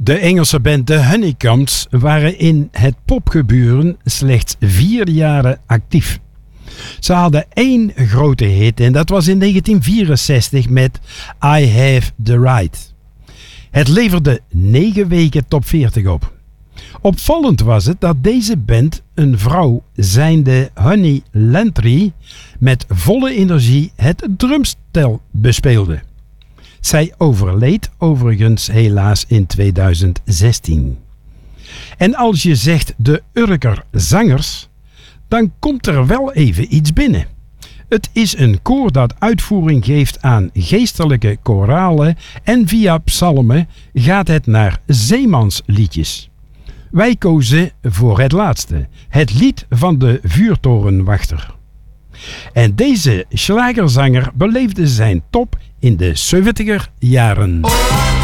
De Engelse band The Honeycombs waren in het popgebeuren slechts 4 jaren actief. Ze hadden 1 grote hit en dat was in 1964 met I Have the Right. Het leverde 9 weken top 40 op. Opvallend was het dat deze band een vrouw zijnde Honey Lantry met volle energie het drumstel bespeelde. Zij overleed overigens helaas in 2016. En als je zegt de Urker Zangers, dan komt er wel even iets binnen. Het is een koor dat uitvoering geeft aan geestelijke koralen en via psalmen gaat het naar zeemansliedjes. Wij kozen voor het laatste, het lied van de vuurtorenwachter. En deze schlagerzanger beleefde zijn top in de 70er jaren.